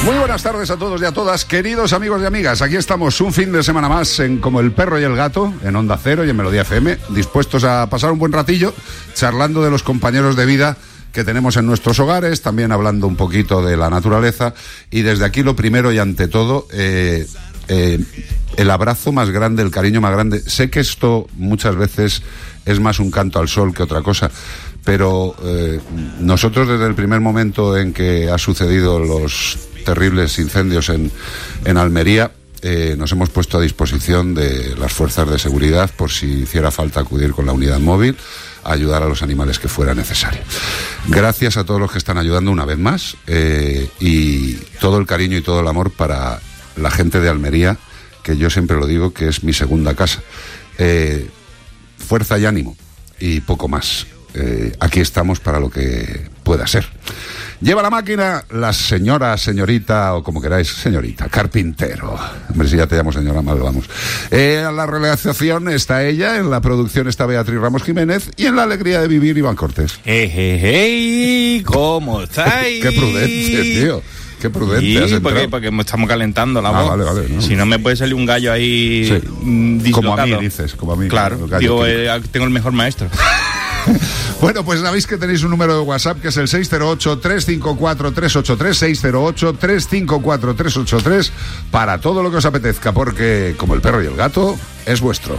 Muy buenas tardes a todos y a todas, queridos amigos y amigas. Aquí estamos un fin de semana más en Como el Perro y el Gato, en Onda Cero y en Melodía FM, dispuestos a pasar un buen ratillo charlando de los compañeros de vida que tenemos en nuestros hogares, también hablando un poquito de la naturaleza. Y desde aquí lo primero y ante todo, el abrazo más grande, el cariño más grande. Sé que esto muchas veces es más un canto al sol que otra cosa, pero nosotros desde el primer momento en que ha sucedido los terribles incendios en Almería, nos hemos puesto a disposición de las fuerzas de seguridad por si hiciera falta acudir con la unidad móvil a ayudar a los animales que fuera necesario. Gracias a todos los que están ayudando una vez más, y todo el cariño y todo el amor para la gente de Almería, que yo siempre lo digo que es mi segunda casa. Fuerza y ánimo y poco más. Aquí estamos para lo que pueda ser. Lleva la máquina la señora, señorita, o como queráis, señorita, Carpintero. Hombre, si ya te llamo señora, mal vamos. En la realización está ella, en la producción está Beatriz Ramos Jiménez, y en la alegría de vivir, Iván Cortés. Hey, ¿cómo estáis? Qué prudente, tío. Qué prudente has entrado. Porque estamos calentando la voz. Vale, no. Si no, me puede salir un gallo ahí, sí, dislocado. Como a mí, dices, como a mí. Claro, digo, tengo el mejor maestro. Bueno, pues sabéis que tenéis un número de WhatsApp que es el 608-354-383, 608-354-383, para todo lo que os apetezca, porque como el perro y el gato, es vuestro.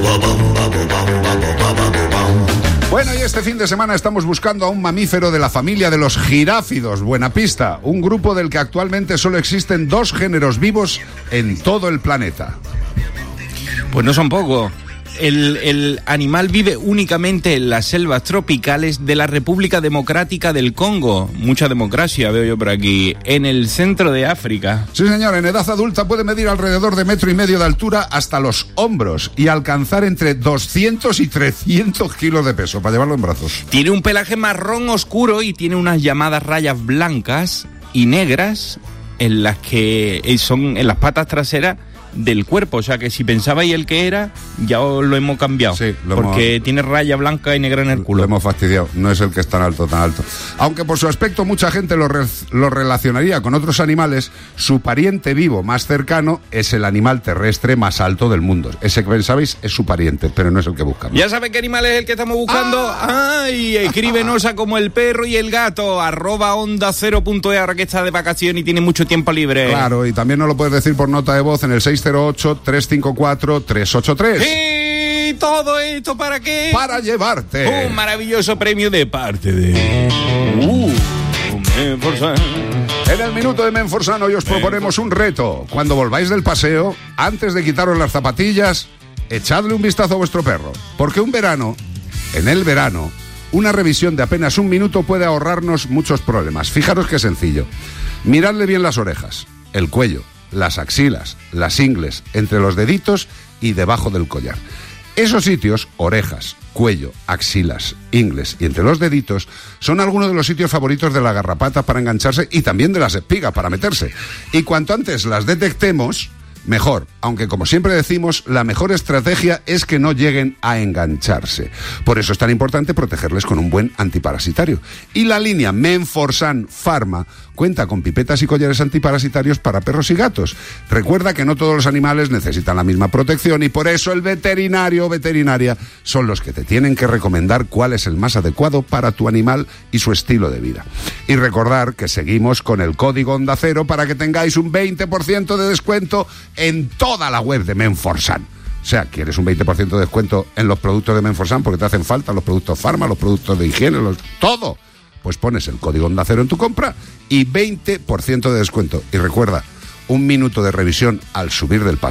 Bueno, y este fin de semana estamos buscando a un mamífero de la familia de los giráfidos. Buena pista, un grupo del que actualmente solo existen 2 géneros vivos en todo el planeta. Pues no son pocos. El animal vive únicamente en las selvas tropicales de la República Democrática del Congo. Mucha democracia veo yo por aquí. En el centro de África. Sí, señor, en edad adulta puede medir alrededor de 1,5 metros de altura hasta los hombros y alcanzar entre 200 y 300 kilos de peso para llevarlo en brazos. Tiene un pelaje marrón oscuro y tiene unas llamadas rayas blancas y negras en las que son en las patas traseras del cuerpo, o sea que si pensabais el que era, ya os lo hemos cambiado, sí, porque tiene raya blanca y negra en el culo. Lo hemos fastidiado, no es el que es tan alto. Aunque por su aspecto mucha gente lo relacionaría con otros animales, su pariente vivo más cercano es el animal terrestre más alto del mundo. Ese que pensabais es su pariente, pero no es el que buscamos. ¿Ya sabes qué animal es el que estamos buscando? ¡Ay! Escríbenos a Como el Perro y el Gato, @onda0.es, ahora que está de vacaciones y tiene mucho tiempo libre. Claro, y también nos lo puedes decir por nota de voz en el 608-354-383. ¿Y todo esto para qué? Para llevarte un maravilloso premio de parte de Menforsan. En el minuto de Menforsan hoy os proponemos un reto. Cuando volváis del paseo, antes de quitaros las zapatillas, echadle un vistazo a vuestro perro, porque en el verano, una revisión de apenas 1 minuto puede ahorrarnos muchos problemas. Fijaros qué sencillo. Miradle bien las orejas, el cuello, las axilas, las ingles, entre los deditos y debajo del collar. Esos sitios, orejas, cuello, axilas, ingles y entre los deditos, son algunos de los sitios favoritos de la garrapata para engancharse y también de las espigas para meterse. Y cuanto antes las detectemos, mejor, aunque como siempre decimos, la mejor estrategia es que no lleguen a engancharse. Por eso es tan importante protegerles con un buen antiparasitario. Y la línea Menforsan Pharma cuenta con pipetas y collares antiparasitarios para perros y gatos. Recuerda que no todos los animales necesitan la misma protección y por eso el veterinario o veterinaria son los que te tienen que recomendar cuál es el más adecuado para tu animal y su estilo de vida. Y recordar que seguimos con el código Onda Cero para que tengáis un 20% de descuento en toda la web de Menforsan. O sea, quieres un 20% de descuento en los productos de Menforsan porque te hacen falta los productos Pharma, los productos de higiene, todo. Pues pones el código Onda Cero en tu compra y 20% de descuento. Y recuerda, 1 minuto de revisión al subir del paso.